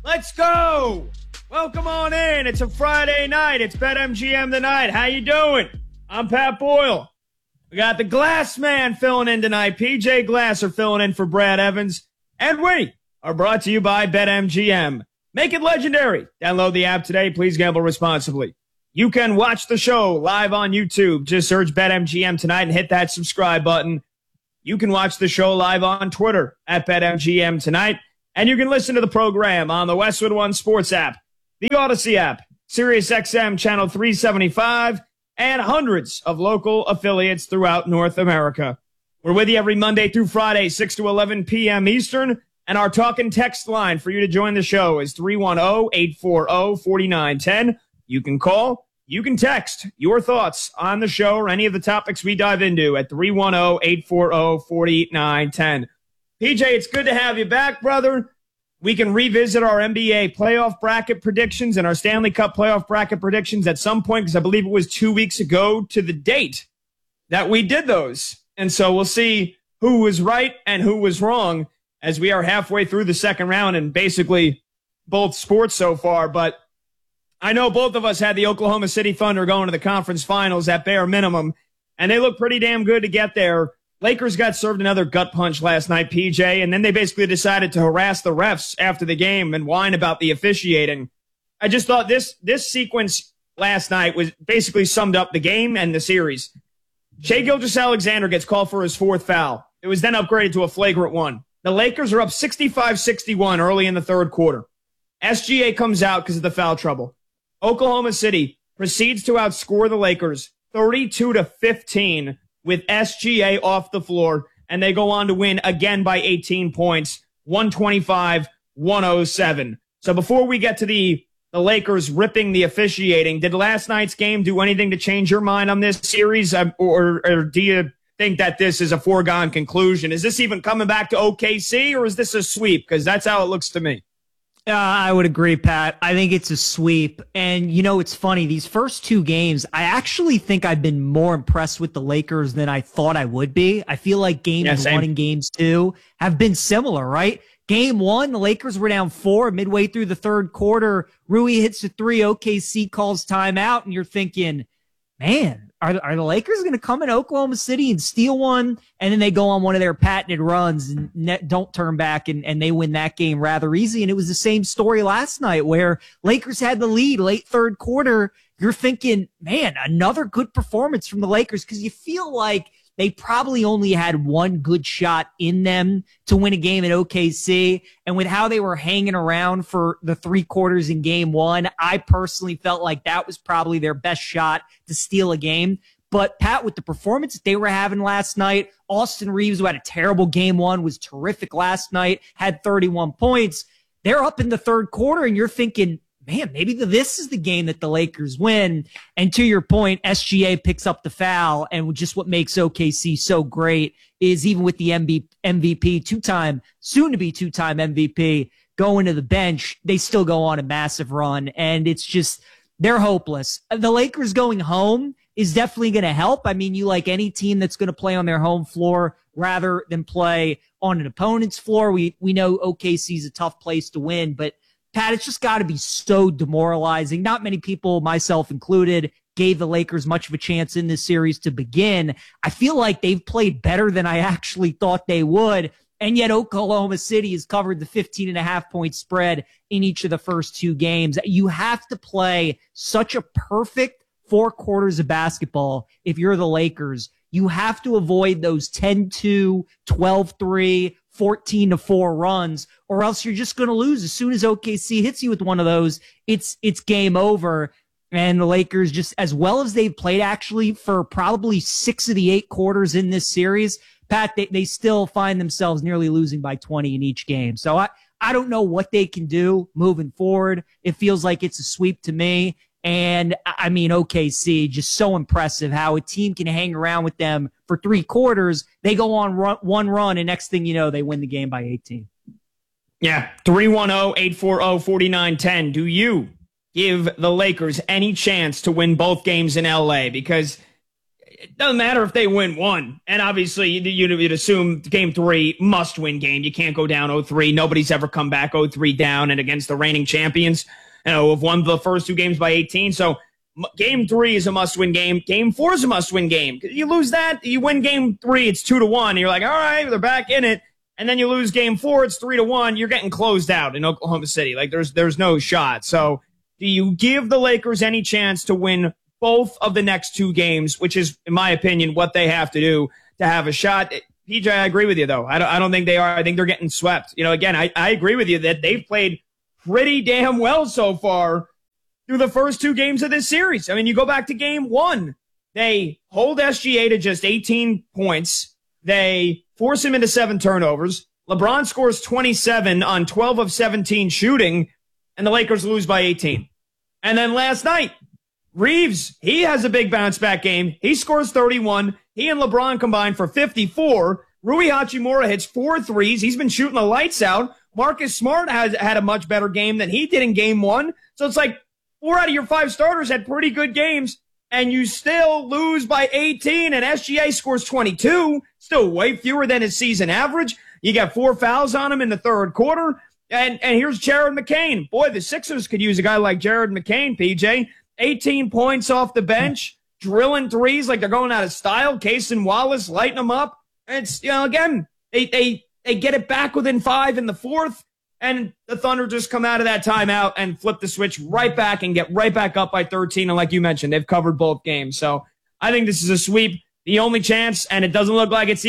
Let's go! Welcome on in. It's a Friday night. It's BetMGM tonight. How you doing? I'm Pat Boyle. We got the Glass Man filling in tonight. PJ Glasser filling in for Brad Evans. And we are brought to you by BetMGM. Make it legendary. Download the app today. Please gamble responsibly. You can watch the show live on YouTube. Just search BetMGM tonight and hit that subscribe button. You can watch the show live on Twitter at BetMGM tonight. And you can listen to the program on the Westwood One Sports app, the Odyssey app, SiriusXM Channel 375, and hundreds of local affiliates throughout North America. We're with you every Monday through Friday, 6 to 11 p.m. Eastern, and our talk and text line for you to join the show is 310-840-4910. You can call, you can text your thoughts on the show or any of the topics we dive into at 310-840-4910. PJ, it's good to have you back, brother. We can revisit our NBA playoff bracket predictions and our Stanley Cup playoff bracket predictions at some point, because I believe it was 2 weeks ago to the date that we did those. And so we'll see who was right and who was wrong as we are halfway through the second round in basically both sports so far. But I know both of us had the Oklahoma City Thunder going to the conference finals at bare minimum, and they look pretty damn good to get there. Lakers got served another gut punch last night, PJ, and then they basically decided to harass the refs after the game and whine about the officiating. I just thought this sequence last night was basically summed up the game and the series. Shai Gilgeous-Alexander gets called for his fourth foul. It was then upgraded to a flagrant one. The Lakers are up 65-61 early in the third quarter. SGA comes out because of the foul trouble. Oklahoma City proceeds to outscore the Lakers 32-15 with SGA off the floor, and they go on to win again by 18 points, 125-107. So before we get to the Lakers ripping the officiating, did last night's game do anything to change your mind on this series, or do you think that this is a foregone conclusion? Is this even coming back to OKC, or is this a sweep? Because that's how it looks to me. I would agree, Pat. I think it's a sweep. And, you know, it's funny. These first two games, I actually think I've been more impressed with the Lakers than I thought I would be. I feel like games one and games two have been similar, right? Game one, the Lakers were down 4 midway through the third quarter. Rui hits a 3. OKC calls timeout, and you're thinking, man, are the Lakers going to come in Oklahoma City and steal one? And then they go on one of their patented runs and don't turn back, and they win that game rather easy. And it was the same story last night where Lakers had the lead late third quarter. You're thinking, man, another good performance from the Lakers, because you feel like they probably only had one good shot in them to win a game at OKC. And with how they were hanging around for the 3 quarters in game one, I personally felt like that was probably their best shot to steal a game. But Pat, with the performance that they were having last night, Austin Reeves, who had a terrible game one, was terrific last night, had 31 points. They're up in the third quarter, and you're thinking, man, maybe this is the game that the Lakers win. And to your point, SGA picks up the foul, and just what makes OKC so great is even with the MVP, soon-to-be two-time MVP, going to the bench, they still go on a massive run, and it's just, they're hopeless. The Lakers going home is definitely going to help. I mean, you like any team that's going to play on their home floor rather than play on an opponent's floor. We know OKC is a tough place to win, but Pat, it's just got to be so demoralizing. Not many people, myself included, gave the Lakers much of a chance in this series to begin. I feel like they've played better than I actually thought they would. And yet Oklahoma City has covered the 15.5-point spread in each of the first 2 games. You have to play such a perfect 4 quarters of basketball if you're the Lakers. You have to avoid those 10-2, 12-3, 14-4 runs, or else you're just going to lose. As soon as OKC hits you with one of those, it's game over. And the Lakers, just as well as they've played actually for probably 6 of the 8 quarters in this series, Pat, they still find themselves nearly losing by 20 in each game. So I don't know what they can do moving forward. It feels like it's a sweep to me. And I mean, OKC, just so impressive how a team can hang around with them for 3 quarters. They go on one run, and next thing you know, they win the game by 18. Yeah, 310-840-4910. Do you give the Lakers any chance to win both games in LA? Because it doesn't matter if they win one. And obviously, you'd assume game 3 must-win game. You can't go down 0-3. Nobody's ever come back 0-3 down and against the reigning champions, have won the first 2 games by 18. So game 3 is a must-win game. Game 4 is a must-win game. You lose that, you win game 3, it's 2-1. You're like, all right, they're back in it. And then you lose game 4, it's 3-1. You're getting closed out in Oklahoma City. Like there's no shot. So do you give the Lakers any chance to win both of the next 2 games, which is, in my opinion, what they have to do to have a shot? PJ, I agree with you, though. I don't think they are. I think they're getting swept. Again, I agree with you that they've played pretty damn well so far through the first 2 games of this series. I mean, you go back to game 1. They hold SGA to just 18 points. They force him into 7 turnovers. LeBron scores 27 on 12 of 17 shooting, and the Lakers lose by 18. And then last night, Reeves, he has a big bounce-back game. He scores 31. He and LeBron combined for 54. Rui Hachimura hits 4 threes. He's been shooting the lights out. Marcus Smart has had a much better game than he did in game 1. So it's like 4 out of your 5 starters had pretty good games, and you still lose by 18, and SGA scores 22, still way fewer than his season average. You got 4 fouls on him in the third quarter. And here's Jared McCain. Boy, the Sixers could use a guy like Jared McCain, PJ. 18 points off the bench, drilling threes like they're going out of style. Case and Wallace lighting them up. And it's, again, they get it back within 5 in the fourth, and the Thunder just come out of that timeout and flip the switch right back and get right back up by 13. And like you mentioned, they've covered both games. So I think this is a sweep. The only chance, and it doesn't look like it's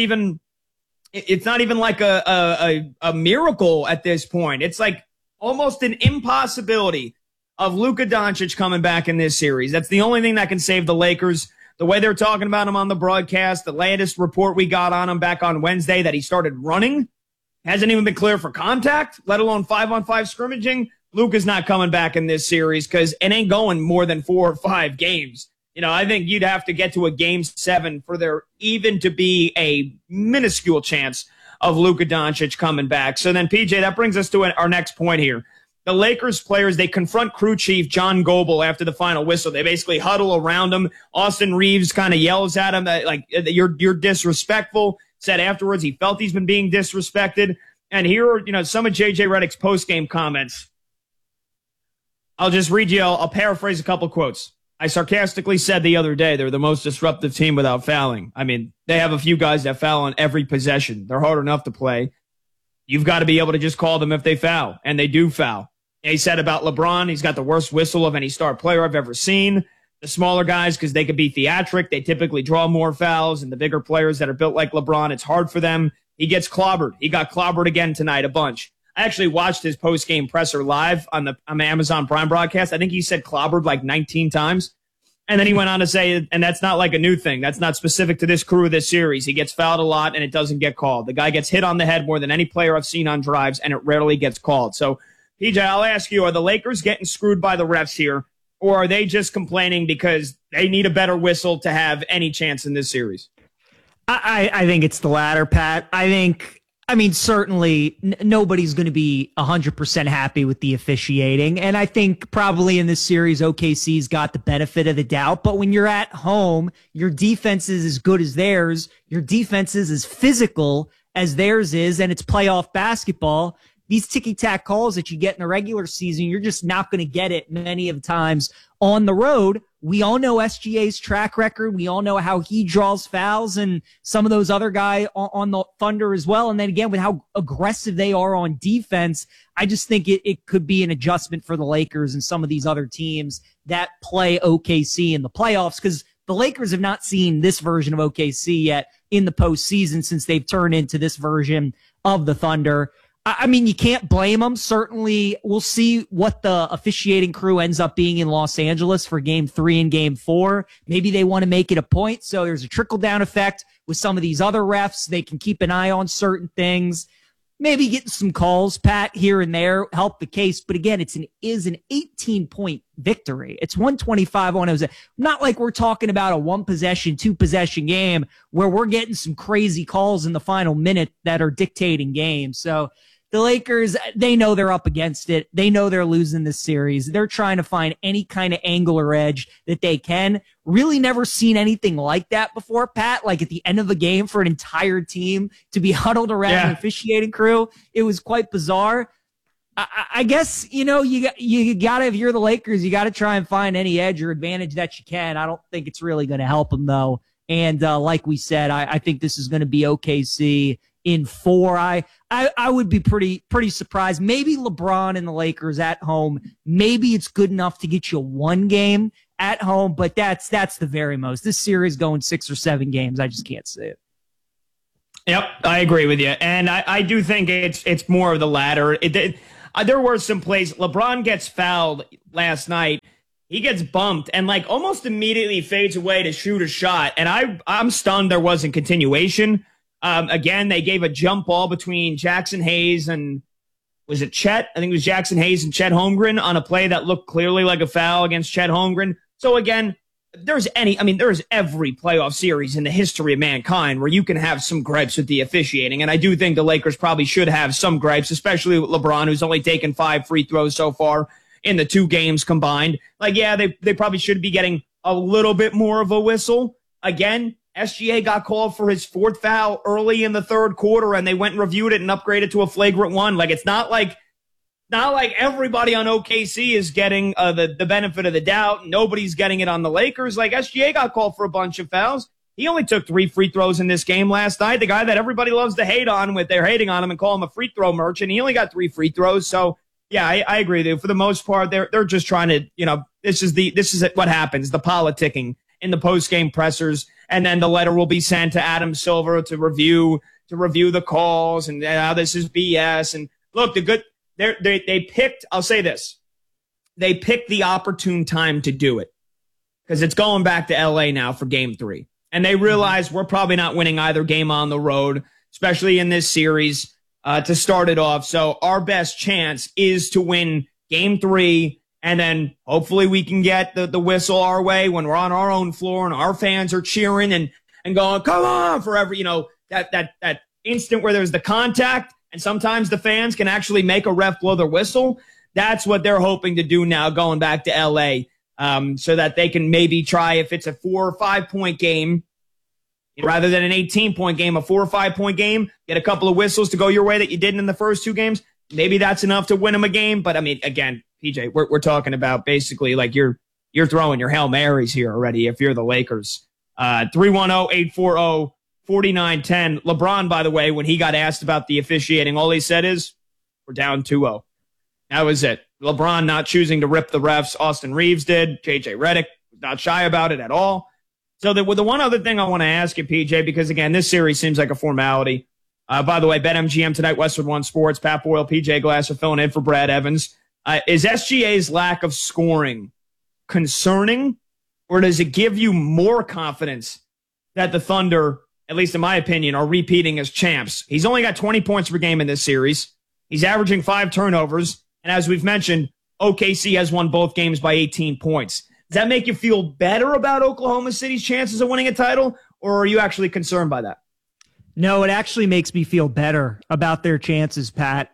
not even like a miracle at this point. It's like almost an impossibility of Luka Doncic coming back in this series. That's the only thing that can save the Lakers. The way they're talking about him on the broadcast, the latest report we got on him back on Wednesday that he started running, hasn't even been clear for contact, let alone 5-on-5 scrimmaging. Luka's not coming back in this series because it ain't going more than 4 or 5 games. I think you'd have to get to a game 7 for there even to be a minuscule chance of Luka Doncic coming back. So then, PJ, that brings us to our next point here. The Lakers players, they confront crew chief John Goble after the final whistle. They basically huddle around him. Austin Reeves kind of yells at him that, like, you're disrespectful. Said afterwards he felt he's been being disrespected. And here are, some of J.J. Redick's post-game comments. I'll just read you. I'll paraphrase a couple quotes. I sarcastically said the other day they're the most disruptive team without fouling. I mean, they have a few guys that foul on every possession. They're hard enough to play. You've got to be able to just call them if they foul, and they do foul. He said about LeBron, he's got the worst whistle of any star player I've ever seen. The smaller guys, because they could be theatric, they typically draw more fouls, and the bigger players that are built like LeBron, it's hard for them. He gets clobbered. He got clobbered again tonight a bunch. I actually watched his post-game presser live on the Amazon Prime broadcast. I think he said clobbered like 19 times. And then he went on to say, and that's not like a new thing. That's not specific to this crew of this series. He gets fouled a lot, and it doesn't get called. The guy gets hit on the head more than any player I've seen on drives, and it rarely gets called. So, PJ, I'll ask you, are the Lakers getting screwed by the refs here, or are they just complaining because they need a better whistle to have any chance in this series? I think it's the latter, Pat. I mean, certainly nobody's going to be 100% happy with the officiating. And I think probably in this series, OKC's got the benefit of the doubt. But when you're at home, your defense is as good as theirs. Your defense is as physical as theirs is. And it's playoff basketball. These ticky-tack calls that you get in the regular season, you're just not going to get it many of the times on the road. We all know SGA's track record. We all know how he draws fouls and some of those other guys on the Thunder as well. And then again, with how aggressive they are on defense, I just think it could be an adjustment for the Lakers and some of these other teams that play OKC in the playoffs, because the Lakers have not seen this version of OKC yet in the postseason since they've turned into this version of the Thunder. I mean, you can't blame them. Certainly, we'll see what the officiating crew ends up being in Los Angeles for Game 3 and Game 4. Maybe they want to make it a point, so there's a trickle-down effect with some of these other refs. They can keep an eye on certain things. Maybe getting some calls, Pat, here and there, help the case. But again, it is an 18-point victory. It's 125-107. Not like we're talking about a one-possession, two-possession game where we're getting some crazy calls in the final minute that are dictating games. So The Lakers, they know they're up against it. They know they're losing this series. They're trying to find any kind of angle or edge that they can. Really never seen anything like that before, Pat, like at the end of a game for an entire team to be huddled around an officiating crew. It was quite bizarre. I guess, you gotta, if you're the Lakers, you gotta try and find any edge or advantage that you can. I don't think it's really going to help them though. And, like we said, I think this is going to be OKC in 4. I would be pretty surprised. Maybe LeBron and the Lakers at home. Maybe it's good enough to get you 1 game at home, but that's the very most. This series going 6 or 7 games. I just can't see it. Yep, I agree with you, and I do think it's more of the latter. There were some plays. LeBron gets fouled last night. He gets bumped and like almost immediately fades away to shoot a shot. And I'm stunned there wasn't continuation. Again, they gave a jump ball between Jackson Hayes and was it Chet? I think it was Jackson Hayes and Chet Holmgren on a play that looked clearly like a foul against Chet Holmgren. So again, there's every playoff series in the history of mankind where you can have some gripes with the officiating. And I do think the Lakers probably should have some gripes, especially with LeBron, who's only taken 5 free throws so far in the 2 games combined. Like, yeah, they probably should be getting a little bit more of a whistle. Again, SGA got called for his 4th foul early in the 3rd quarter, and they went and reviewed it and upgraded to a flagrant 1. Like, it's not like everybody on OKC is getting the benefit of the doubt. Nobody's getting it on the Lakers. Like, SGA got called for a bunch of fouls. He only took 3 free throws in this game last night. The guy that everybody loves to hate on they're hating on him and call him a free throw merchant. He only got 3 free throws. So, yeah, I agree with you. For the most part, they're just trying to, this is what happens, the politicking in the post-game pressers. And then the letter will be sent to Adam Silver to review the calls and how this is BS. And look, they picked, I'll say this, they picked the opportune time to do it because it's going back to LA now for game 3. And they realize we're probably not winning either game on the road, especially in this series to start it off. So our best chance is to win game 3. And then hopefully we can get the whistle our way when we're on our own floor and our fans are cheering and going, come on, forever, that instant where there's the contact. And sometimes the fans can actually make a ref blow their whistle. That's what they're hoping to do now going back to L.A. So that they can maybe try, if it's a 4 or 5 point game, rather than an 18-point game, a 4 or 5 point game, get a couple of whistles to go your way that you didn't in the first 2 games. Maybe that's enough to win them a game. But, I mean, again, PJ, we're talking about basically like you're throwing your Hail Marys here already if you're the Lakers. 310-840-4910. LeBron, by the way, when he got asked about the officiating, all he said is, we're down 2-0. That was it. LeBron not choosing to rip the refs. Austin Reeves did. JJ Redick was not shy about it at all. So the one other thing I want to ask you, PJ, because, again, this series seems like a formality. By the way, BetMGM tonight, Westwood One Sports, Pat Boyle, PJ Glasser filling in for Brad Evans. Is SGA's lack of scoring concerning, or does it give you more confidence that the Thunder, at least in my opinion, are repeating as champs? He's only got 20 points per game in this series. He's averaging 5 turnovers. And as we've mentioned, OKC has won both games by 18 points. Does that make you feel better about Oklahoma City's chances of winning a title, or are you actually concerned by that? No, it actually makes me feel better about their chances, Pat.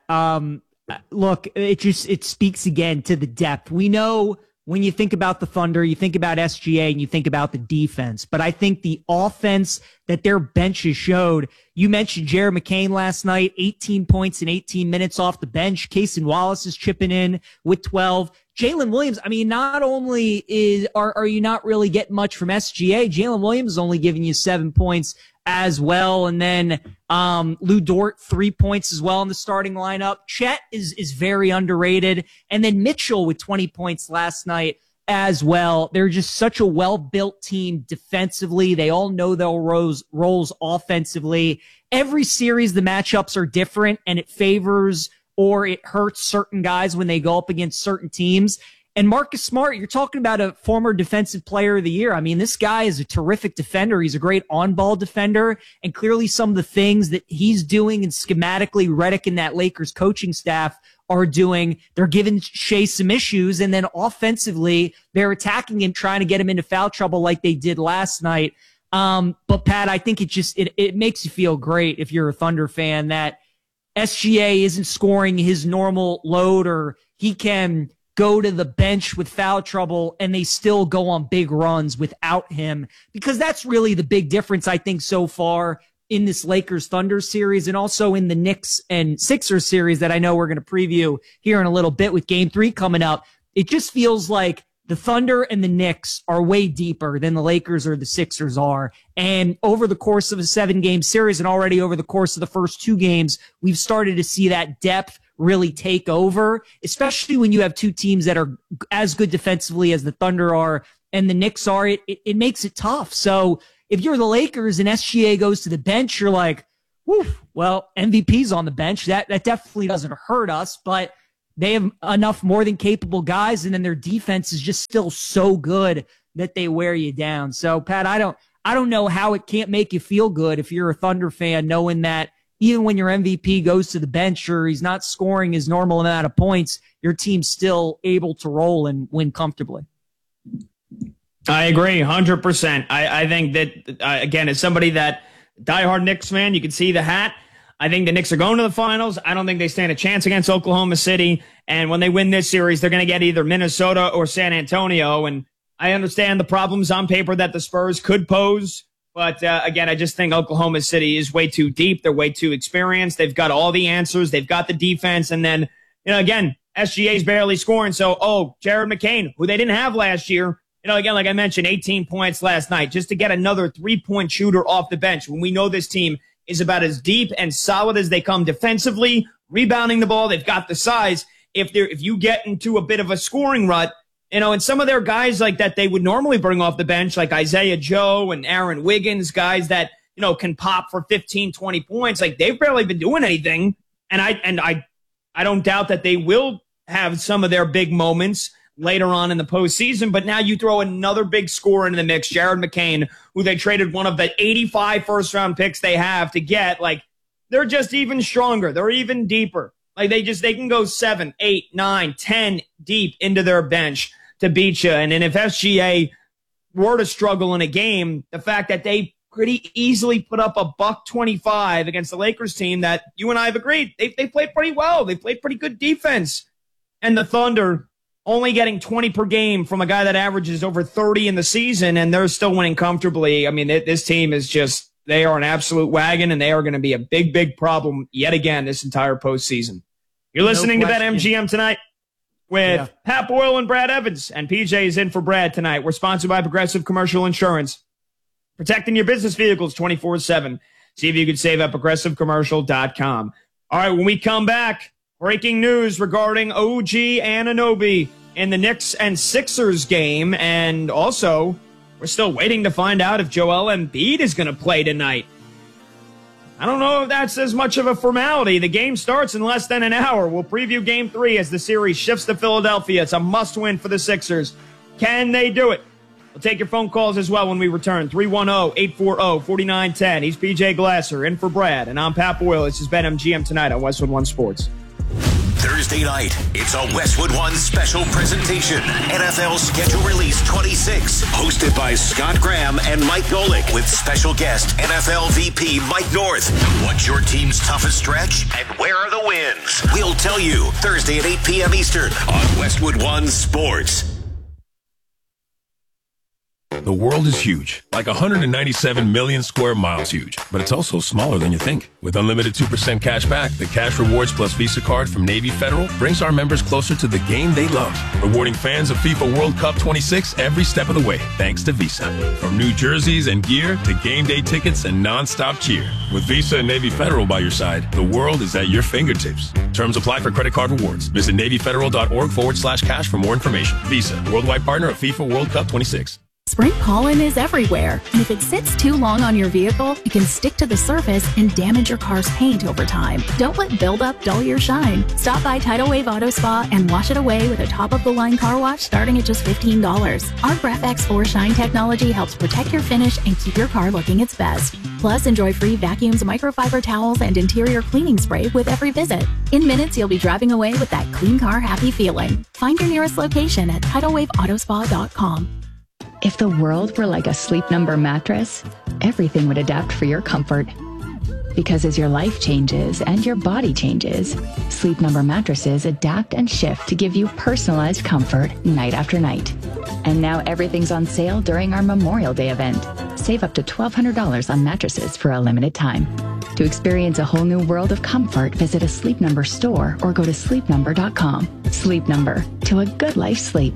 Look, it speaks again to the depth. We know when you think about the Thunder, you think about SGA and you think about the defense, but I think the offense that their benches showed, you mentioned Jared McCain last night, 18 points in 18 minutes off the bench. Cason Wallace is chipping in with 12. Jalen Williams, I mean, not only are you not really getting much from SGA, Jalen Williams is only giving you 7 points as well. And then Lou Dort, 3 points as well in the starting lineup. Chet is very underrated. And then Mitchell with 20 points last night as well. They're just such a well-built team defensively. They all know their roles offensively. Every series, the matchups are different, and it favors or it hurts certain guys when they go up against certain teams. And Marcus Smart, you're talking about a former defensive player of the year. I mean, this guy is a terrific defender. He's a great on-ball defender. And clearly some of the things that he's doing and schematically Redick and that Lakers coaching staff are doing, they're giving Shea some issues. And then offensively, they're attacking him, trying to get him into foul trouble like they did last night. But Pat, I think it makes you feel great if you're a Thunder fan that SGA isn't scoring his normal load, or he can go to the bench with foul trouble and they still go on big runs without him, because that's really the big difference, I think, so far in this Lakers Thunder series, and also in the Knicks and Sixers series that I know we're going to preview here in a little bit with Game 3 coming up. It just feels like the Thunder and the Knicks are way deeper than the Lakers or the Sixers are. And over the course of a 7-game series, and already over the course of the first 2 games, we've started to see that depth really take over, especially when you have 2 teams that are as good defensively as the Thunder are and the Knicks are. It makes it tough. So if you're the Lakers and SGA goes to the bench, you're like, whew, well, MVP's on the bench. That definitely doesn't hurt us, but they have enough more than capable guys, and then their defense is just still so good that they wear you down. So, Pat, I don't know how it can't make you feel good if you're a Thunder fan, knowing that even when your MVP goes to the bench or he's not scoring his normal amount of points, your team's still able to roll and win comfortably. I agree 100%. I think that, again, as somebody that diehard Knicks fan, you can see the hat. I think the Knicks are going to the finals. I don't think they stand a chance against Oklahoma City. And when they win this series, they're going to get either Minnesota or San Antonio. And I understand the problems on paper that the Spurs could pose. But again, I just think Oklahoma City is way too deep. They're way too experienced. They've got all the answers. They've got the defense. And then, again, SGA's barely scoring. So, Jared McCain, who they didn't have last year, again, like I mentioned, 18 points last night, just to get another 3-point shooter off the bench when we know this team is about as deep and solid as they come defensively, rebounding the ball. They've got the size. If you get into a bit of a scoring rut, and some of their guys like that they would normally bring off the bench, like Isaiah Joe and Aaron Wiggins, guys that, can pop for 15, 20 points, like they've barely been doing anything. And I don't doubt that they will have some of their big moments later on in the postseason, but now you throw another big scorer into the mix, Jared McCain, who they traded one of the 85 first-round picks they have to get. Like, they're just even stronger. They're even deeper. Like, they can go 7, 8, 9, 10 deep into their bench to beat you. And if SGA were to struggle in a game, the fact that they pretty easily put up a $125 against the Lakers team that you and I have agreed, they played pretty well. They played pretty good defense. And the Thunder only getting 20 per game from a guy that averages over 30 in the season, and they're still winning comfortably. I mean, this team is just, they are an absolute wagon, and they are going to be a big, big problem yet again this entire postseason. You're listening to BetMGM tonight with Pat Boyle and Brad Evans, and PJ is in for Brad tonight. We're sponsored by Progressive Commercial Insurance, protecting your business vehicles 24/7. See if you can save at progressivecommercial.com. All right, when we come back, breaking news regarding OG Anunoby in the Knicks and Sixers game. And also, we're still waiting to find out if Joel Embiid is going to play tonight. I don't know if that's as much of a formality. The game starts in less than an hour. We'll preview Game 3 as the series shifts to Philadelphia. It's a must-win for the Sixers. Can they do it? We'll take your phone calls as well when we return. 310-840-4910. He's PJ Glasser, in for Brad, and I'm Pat Boyle. This is BetMGM tonight on Westwood One Sports. Thursday night, it's a Westwood One special presentation. NFL Schedule Release 26, hosted by Scott Graham and Mike Golick, with special guest NFL VP Mike North. What's your team's toughest stretch, and where are the wins? We'll tell you Thursday at 8 p.m. Eastern on Westwood One Sports. The world is huge, like 197 million square miles huge, but it's also smaller than you think. With unlimited 2% cash back, the Cash Rewards Plus Visa card from Navy Federal brings our members closer to the game they love, rewarding fans of FIFA World Cup 26 every step of the way, thanks to Visa. From new jerseys and gear to game day tickets and non-stop cheer. With Visa and Navy Federal by your side, the world is at your fingertips. Terms apply for credit card rewards. Visit NavyFederal.org/cash for more information. Visa, worldwide partner of FIFA World Cup 26. Spring pollen is everywhere, and if it sits too long on your vehicle, it can stick to the surface and damage your car's paint over time. Don't let buildup dull your shine. Stop by Tidal Wave Auto Spa and wash it away with a top-of-the-line car wash starting at just $15. Our Graph-X 4 Shine technology helps protect your finish and keep your car looking its best. Plus, enjoy free vacuums, microfiber towels, and interior cleaning spray with every visit. In minutes, you'll be driving away with that clean car happy feeling. Find your nearest location at TidalWaveAutospa.com. If the world were like a Sleep Number mattress, everything would adapt for your comfort. Because as your life changes and your body changes, Sleep Number mattresses adapt and shift to give you personalized comfort night after night. And now everything's on sale during our Memorial Day event. Save up to $1,200 on mattresses for a limited time. To experience a whole new world of comfort, visit a Sleep Number store or go to sleepnumber.com. Sleep Number, to a good life sleep.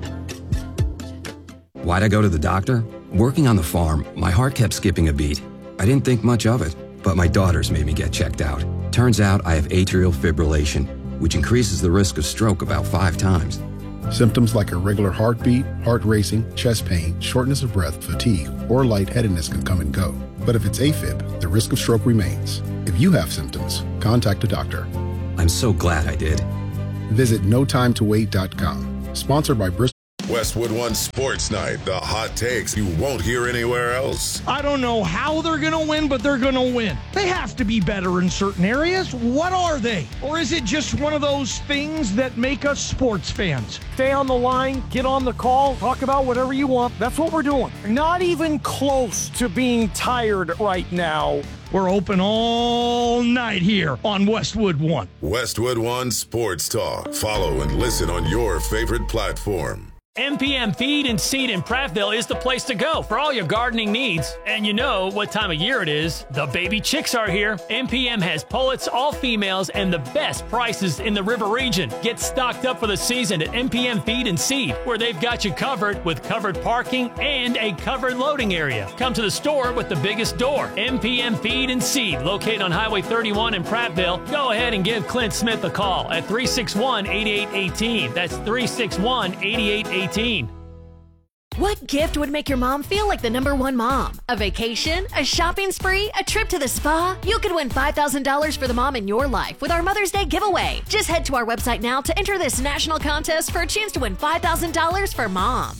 Why'd I go to the doctor? Working on the farm, my heart kept skipping a beat. I didn't think much of it, but my daughters made me get checked out. Turns out I have atrial fibrillation, which increases the risk of stroke about 5 times. Symptoms like irregular heartbeat, heart racing, chest pain, shortness of breath, fatigue, or lightheadedness can come and go. But if it's AFib, the risk of stroke remains. If you have symptoms, contact a doctor. I'm so glad I did. Visit notimetowait.com. Sponsored by Bristol. Westwood One Sports Night, the hot takes you won't hear anywhere else. I don't know how they're going to win, but they're going to win. They have to be better in certain areas. What are they? Or is it just one of those things that make us sports fans? Stay on the line, get on the call, talk about whatever you want. That's what we're doing. Not even close to being tired right now. We're open all night here on Westwood One. Westwood One Sports Talk. Follow and listen on your favorite platform. MPM Feed and Seed in Prattville is the place to go for all your gardening needs. And you know what time of year it is. The baby chicks are here. MPM has pullets, all females, and the best prices in the river region. Get stocked up for the season at MPM Feed and Seed, where they've got you covered with covered parking and a covered loading area. Come to the store with the biggest door. MPM Feed and Seed, located on Highway 31 in Prattville. Go ahead and give Clint Smith a call at 361-8818. That's 361-8818. What gift would make your mom feel like the #1 mom? A vacation? A shopping spree? A trip to the spa? You could win $5,000 for the mom in your life with our Mother's Day giveaway. Just head to our website now to enter this national contest for a chance to win $5,000 for mom.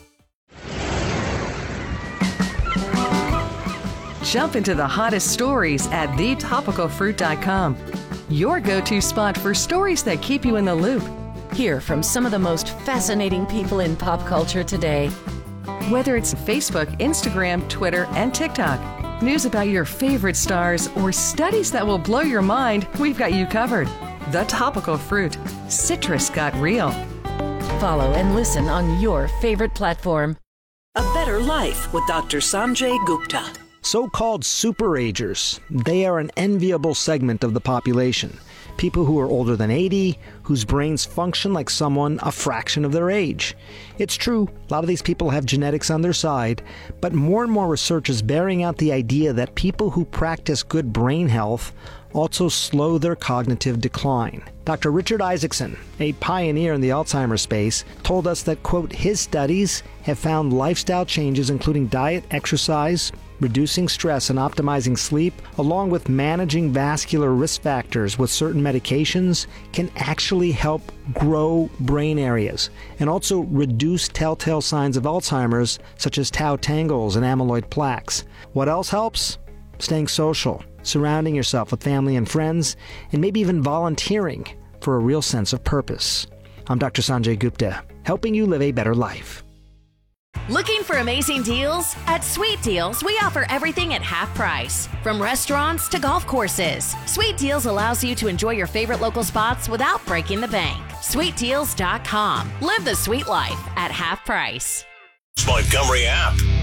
Jump into the hottest stories at thetopicalfruit.com. Your go-to spot for stories that keep you in the loop. Hear from some of the most fascinating people in pop culture today. Whether it's Facebook, Instagram, Twitter, and TikTok, news about your favorite stars, or studies that will blow your mind, we've got you covered. The Topical Fruit. Citrus got real. Follow and listen on your favorite platform. A Better Life with Dr. Sanjay Gupta. So-called superagers. They are an enviable segment of the population. People who are older than 80, whose brains function like someone a fraction of their age. It's true, a lot of these people have genetics on their side, but more and more research is bearing out the idea that people who practice good brain health also slow their cognitive decline. Dr. Richard Isaacson, a pioneer in the Alzheimer's space, told us that, quote, his studies have found lifestyle changes including diet, exercise, reducing stress and optimizing sleep, along with managing vascular risk factors with certain medications, can actually help grow brain areas and also reduce telltale signs of Alzheimer's, such as tau tangles and amyloid plaques. What else helps? Staying social, surrounding yourself with family and friends, and maybe even volunteering for a real sense of purpose. I'm Dr. Sanjay Gupta, helping you live a better life. Looking for amazing deals? At Sweet Deals, we offer everything at half price. From restaurants to golf courses, Sweet Deals allows you to enjoy your favorite local spots without breaking the bank. SweetDeals.com. Live the sweet life at half price. Montgomery app.